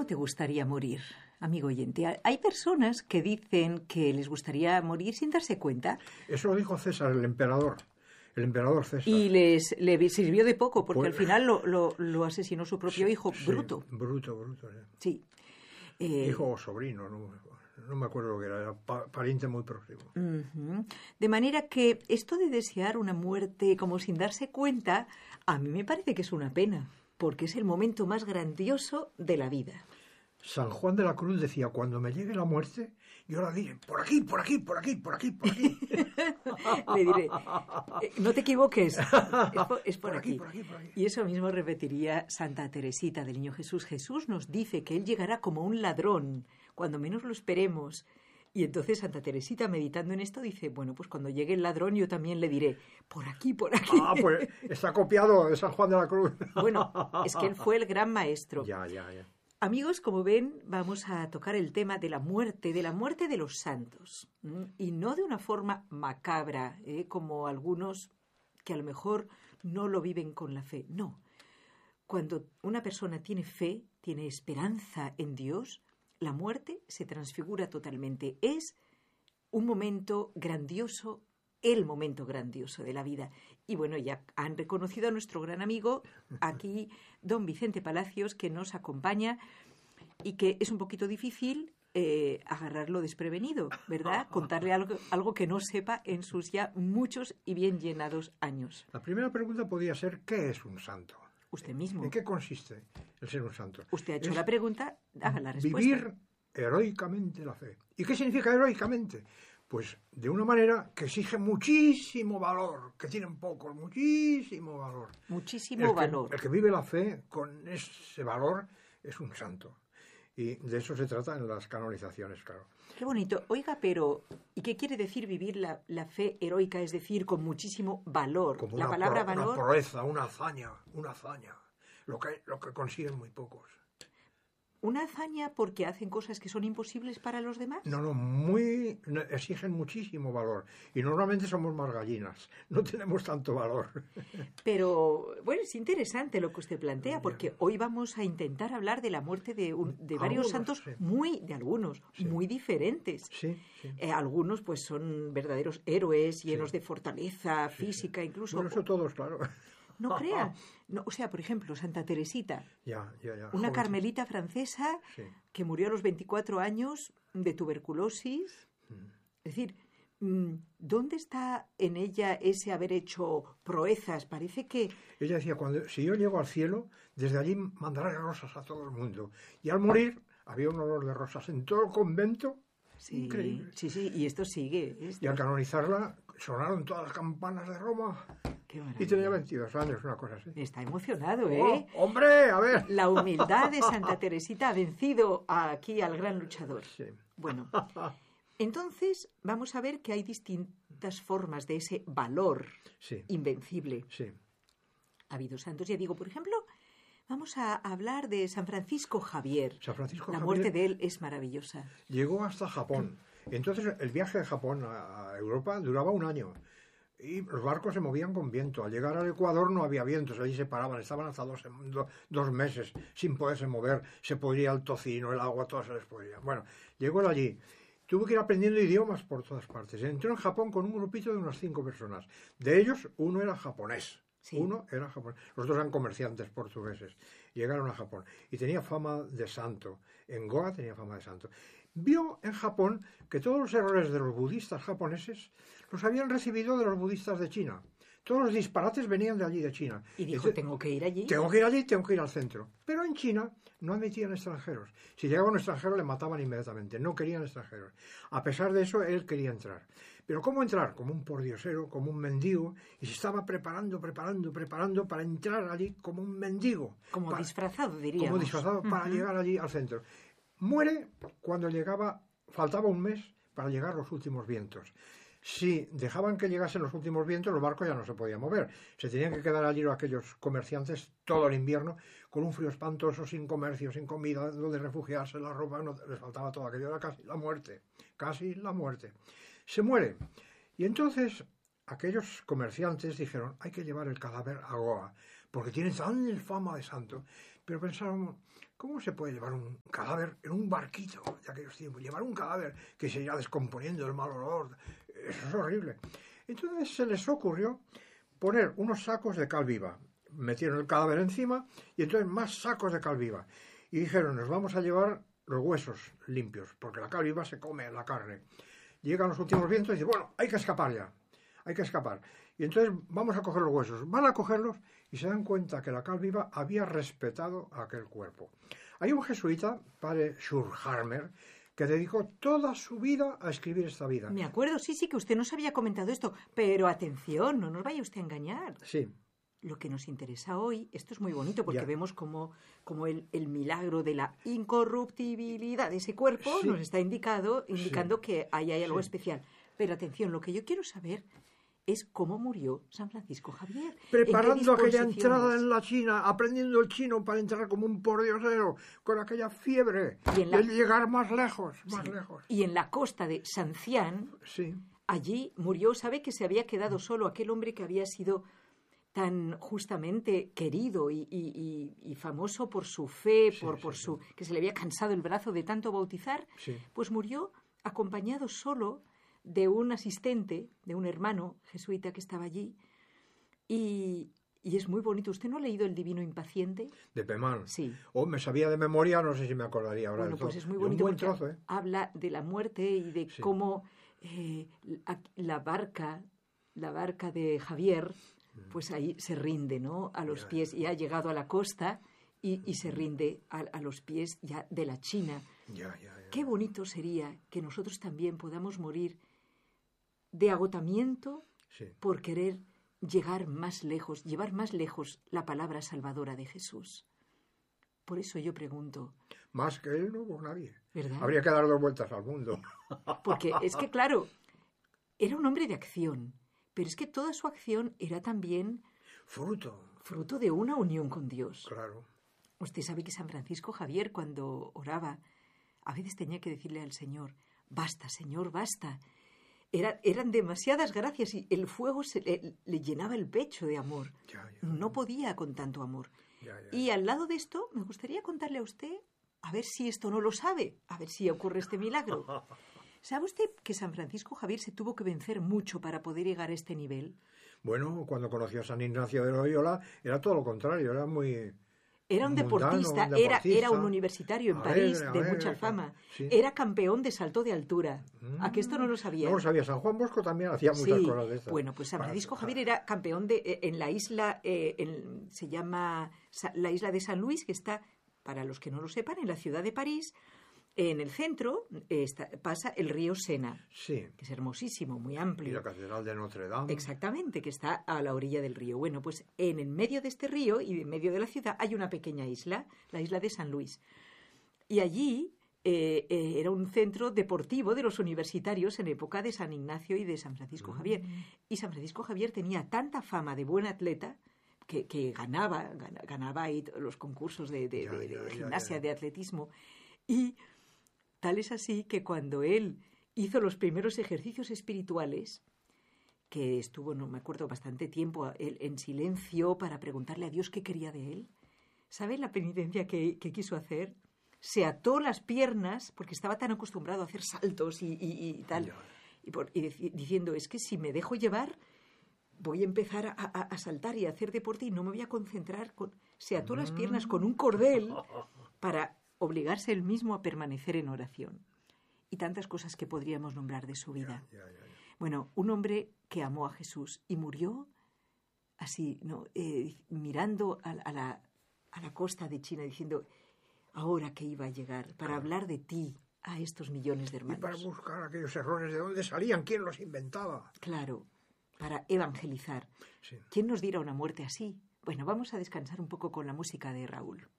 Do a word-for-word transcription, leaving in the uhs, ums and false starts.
¿Cómo te gustaría morir, amigo oyente? Hay personas que dicen que les gustaría morir sin darse cuenta. Eso lo dijo César, el emperador. El emperador César. Y les le sirvió de poco, porque pues, al final lo, lo, lo asesinó su propio sí, hijo, sí, Bruto. Bruto, Bruto. Sí. Sí. Eh, hijo o sobrino, no, no me acuerdo lo que era, era pa, pariente muy próximo. Uh-huh. De manera que esto de desear una muerte como sin darse cuenta, a mí me parece que es una pena, porque es el momento más grandioso de la vida. San Juan de la Cruz decía, cuando me llegue la muerte, yo la diré, por aquí, por aquí, por aquí, por aquí, por aquí. Le diré, eh, no te equivoques, es por, es por, por, aquí. aquí, por aquí, por aquí. Y eso mismo repetiría Santa Teresita del Niño Jesús. Jesús nos dice que Él llegará como un ladrón, cuando menos lo esperemos. Y entonces Santa Teresita, meditando en esto, dice, bueno, pues cuando llegue el ladrón yo también le diré, por aquí, por aquí. Ah, pues está copiado de San Juan de la Cruz. Bueno, es que él fue el gran maestro. Ya, ya, ya. Amigos, como ven, vamos a tocar el tema de la muerte, de la muerte de los santos. ¿Mm? Y no de una forma macabra, ¿eh? como algunos que a lo mejor no lo viven con la fe. No. Cuando una persona tiene fe, tiene esperanza en Dios, la muerte se transfigura totalmente. Es un momento grandioso, el momento grandioso de la vida. Y bueno, ya han reconocido a nuestro gran amigo aquí, don Vicente Palacios, que nos acompaña y que es un poquito difícil eh, agarrarlo desprevenido, ¿verdad? Contarle algo, algo que no sepa en sus ya muchos y bien llenados años. La primera pregunta podría ser, ¿qué es un santo? Usted mismo. ¿En qué consiste el ser un santo? Usted ha hecho es la pregunta, haga la respuesta. Vivir heroicamente la fe. ¿Y qué significa heroicamente? Pues de una manera que exige muchísimo valor, que tienen pocos, muchísimo valor. Muchísimo el que, valor. El que vive la fe con ese valor es un santo. Y de eso se trata en las canonizaciones, claro. Qué bonito. Oiga, pero ¿y qué quiere decir vivir la, la fe heroica? Es decir, con muchísimo valor. Como la una palabra pro, valor. Una proeza, una hazaña, una hazaña. Lo que, lo que consiguen muy pocos. ¿Una hazaña porque hacen cosas que son imposibles para los demás? No, no, muy exigen muchísimo valor. Y normalmente somos más gallinas, no tenemos tanto valor. Pero, bueno, es interesante lo que usted plantea, porque hoy vamos a intentar hablar de la muerte de, un, de varios algunos, santos, sí. muy, de algunos, sí. muy diferentes. Sí, sí. Eh, algunos, pues, son verdaderos héroes, llenos sí. de fortaleza sí, física, sí. incluso. Bueno, eso todos, claro. No crea. No, o sea, por ejemplo, Santa Teresita, ya, ya, ya. una Joven. carmelita francesa sí. que murió a los veinticuatro años de tuberculosis. Mm. Es decir, ¿dónde está en ella ese haber hecho proezas? Parece que... Ella decía, cuando, si yo llego al cielo, desde allí mandaré rosas a todo el mundo. Y al morir, había un olor de rosas en todo el convento. Sí, increíble. Sí, sí, y esto sigue. Esto... Y al canonizarla, sonaron todas las campanas de Roma. Qué maravilla. Y tenía veintidós años, una cosa así. Está emocionado, ¿eh? ¡Oh, hombre! A ver. La humildad de Santa Teresita ha vencido aquí al gran luchador. Sí. Bueno, entonces vamos a ver que hay distintas formas de ese valor sí. invencible. Sí. Ha habido santos, ya digo, por ejemplo, vamos a hablar de San Francisco Javier. San Francisco La Javier muerte de él es maravillosa. Llegó hasta Japón. Entonces el viaje de Japón a Europa duraba un año. Y los barcos se movían con viento. Al llegar al Ecuador no había vientos, allí se paraban, estaban hasta dos, do, dos meses sin poderse mover, se podría el tocino, el agua, todo se les podría. Bueno, llegó él allí, tuvo que ir aprendiendo idiomas por todas partes. Entró en Japón con un grupito de unas cinco personas. De ellos, uno era japonés. Sí. Uno era japonés. Los dos eran comerciantes portugueses. Llegaron a Japón. Y tenía fama de santo. En Goa tenía fama de santo. Vio en Japón que todos los errores de los budistas japoneses los habían recibido de los budistas de China. Todos los disparates venían de allí, de China. Y dijo, Entonces, tengo que ir allí. Tengo que ir allí, tengo que ir al centro. Pero en China no admitían extranjeros. Si llegaba un extranjero le mataban inmediatamente. No querían extranjeros. A pesar de eso, él quería entrar. Pero ¿cómo entrar? Como un pordiosero, como un mendigo. Y se estaba preparando, preparando, preparando para entrar allí como un mendigo. Como para, disfrazado, diríamos. Como disfrazado para uh-huh. llegar allí al centro. Muere cuando llegaba, faltaba un mes para llegar los últimos vientos. Si dejaban que llegasen los últimos vientos, los barcos ya no se podían mover. Se tenían que quedar allí aquellos comerciantes todo el invierno, con un frío espantoso, sin comercio, sin comida, donde refugiarse, la ropa, no, les faltaba todo aquello, era casi la muerte, casi la muerte. Se muere. Y entonces aquellos comerciantes dijeron, hay que llevar el cadáver a Goa, porque tiene tan fama de santo. Pero pensábamos, ¿cómo se puede llevar un cadáver en un barquito de aquellos tiempos? Llevar un cadáver que se irá descomponiendo, el mal olor, eso es horrible. Entonces se les ocurrió poner unos sacos de cal viva. Metieron el cadáver encima y entonces más sacos de cal viva. Y dijeron, nos vamos a llevar los huesos limpios, porque la cal viva se come la carne. Llegan los últimos vientos y dicen, bueno, hay que escapar ya, hay que escapar. Y entonces vamos a coger los huesos. Van a cogerlos y se dan cuenta que la cal viva había respetado aquel cuerpo. Hay un jesuita, padre Schurharmer, que dedicó toda su vida a escribir esta vida. Me acuerdo, sí, sí, que usted nos había comentado esto, pero atención, no nos vaya usted a engañar. Sí. Lo que nos interesa hoy, esto es muy bonito porque Ya. vemos como, como el, el milagro de la incorruptibilidad de ese cuerpo Sí. nos está indicado, indicando Sí. que ahí hay algo Sí. especial. Pero atención, lo que yo quiero saber es cómo murió San Francisco Javier. Preparando ¿En qué aquella disposiciones? entrada en la China, aprendiendo el chino para entrar como un pordiosero, con aquella fiebre, Y en la- de llegar más lejos, más Sí. lejos. Y en la costa de Sancián, Sí, allí murió, ¿sabe que se había quedado solo aquel hombre que había sido tan justamente querido y, y- y- y famoso por su fe, Sí, por, sí, por sí. su que se le había cansado el brazo de tanto bautizar? sí. Pues murió acompañado solo de un asistente, de un hermano jesuita que estaba allí. Y, y es muy bonito. ¿Usted no ha leído El Divino Impaciente? De Pemán. Sí. O me sabía de memoria, no sé si me acordaría ahora. Bueno, del todo. pues es muy Y un bonito buen porque trozo, ¿eh? habla de la muerte y de Sí. cómo eh, la, la barca, la barca de Javier, pues ahí se rinde, ¿no? A los Ya, pies y ha llegado a la costa y, y se rinde a, a los pies ya de la China. Ya, ya, ya. Qué bonito sería que nosotros también podamos morir de agotamiento Sí. por querer llegar más lejos, llevar más lejos la palabra salvadora de Jesús. Por eso yo pregunto, Más que él no hubo nadie. ¿verdad? Habría que dar dos vueltas al mundo. Porque es que, claro, era un hombre de acción, pero es que toda su acción era también Fruto, fruto de una unión con Dios. claro. Usted sabe que San Francisco Javier, cuando oraba, a veces tenía que decirle al Señor, basta, Señor, basta. Era, eran demasiadas gracias y el fuego se le, le llenaba el pecho de amor. Ya, ya, No podía con tanto amor. ya, ya. Y al lado de esto, me gustaría contarle a usted, a ver si esto no lo sabe, a ver si ocurre este milagro. ¿Sabe usted que San Francisco Javier se tuvo que vencer mucho para poder llegar a este nivel? Bueno, cuando conoció a San Ignacio de Loyola, era todo lo contrario, era muy... Era un mundano, deportista, un era, deportista. era un universitario en Alegre, París de alegre, mucha claro. fama. Sí. Era campeón de salto de altura. ¿A que esto no lo sabía? No lo sabía. San Juan Bosco también hacía muchas Sí, cosas de estas. bueno, pues San Para- Francisco Javier era campeón de eh, en la isla, eh, en- se llama Sa- la isla de San Luis, que está, para los que no lo sepan, en la ciudad de París. En el centro eh, está- pasa el río Sena, Sí, que es hermosísimo, muy y amplio. la Catedral de Notre Dame. Exactamente, que está a la orilla del río. Bueno, pues en el medio de este río y en medio de la ciudad hay una pequeña isla, la isla de San Luis. Y allí eh, eh, era un centro deportivo de los universitarios en época de San Ignacio y de San Francisco Javier. Y San Francisco Javier tenía tanta fama de buen atleta que, que ganaba, gana- ganaba ahí los concursos de, de- Ya, de- de ya, ya, gimnasia, ya. de atletismo. Y tal es así que cuando él hizo los primeros ejercicios espirituales, que estuvo, no me acuerdo, bastante tiempo él en silencio para preguntarle a Dios qué quería de él, ¿sabe la penitencia que, que quiso hacer? Se ató las piernas, porque estaba tan acostumbrado a hacer saltos y, y- y tal, Ya. y, por- y deci- diciendo, es que si me dejo llevar, voy a empezar a, a- a saltar y a hacer deporte y no me voy a concentrar. Con... Se ató las piernas con un cordel para obligarse él mismo a permanecer en oración. Y tantas cosas que podríamos nombrar de su vida. Ya, ya, ya. Bueno, un hombre que amó a Jesús y murió así, ¿no? Eh, mirando a, a la, a la costa de China, diciendo, ahora que iba a llegar, para Claro. hablar de ti a estos millones de Y para hermanos. buscar aquellos errores, ¿de dónde salían? ¿Quién los inventaba? Claro, para evangelizar. Sí. ¿Quién nos diera una muerte así? Bueno, vamos a descansar un poco con la música de Raúl.